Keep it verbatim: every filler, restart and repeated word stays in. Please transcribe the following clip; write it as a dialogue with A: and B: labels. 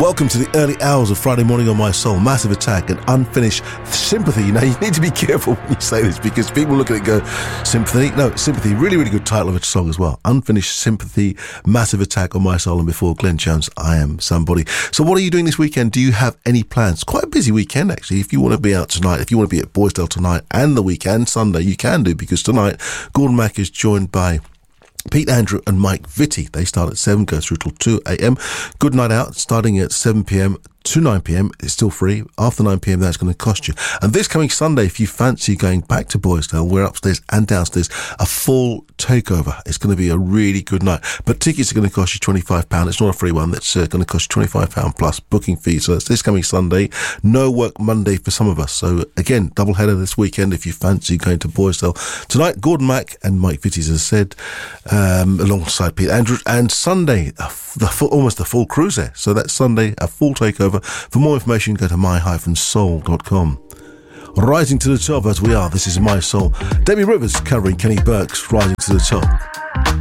A: Welcome to the early hours of Friday morning on My Soul. Massive Attack and Unfinished Sympathy. Now, you need to be careful when you say this because people look at it and go, Sympathy? No, Sympathy. Really, really good title of a song as well. Unfinished Sympathy, Massive Attack on My Soul. And before, Glenn Jones, I Am Somebody. So what are you doing this weekend? Do you have any plans? Quite a busy weekend, actually. If you want to be out tonight, if you want to be at Boysdale tonight and the weekend, Sunday, you can do, because tonight, Gordon Mack is joined by Pete Andrew and Mike Vitti. They start at seven, go through till two a.m. Good night out, starting at seven p.m. to nine p.m. It's still free. After nine p.m. that's going to cost you. And this coming Sunday, if you fancy going back to Boysdale, we're upstairs and downstairs, a full takeover. It's going to be a really good night. But tickets are going to cost you twenty-five pounds. It's not a free one. That's uh, going to cost you twenty-five pounds plus booking fee. So that's this coming Sunday. No work Monday for some of us. So again, double header this weekend if you fancy going to Boysdale. Tonight, Gordon Mack and Mike Vitti, as I said, um, alongside Pete Andrews. And Sunday, a f- the full, almost a full cruise there. So that's Sunday, a full takeover. For more information, go to my dash soul dot com. Rising to the top as we are, this is My Soul. Debbie Rivers covering Kenny Burke's Rising to the Top.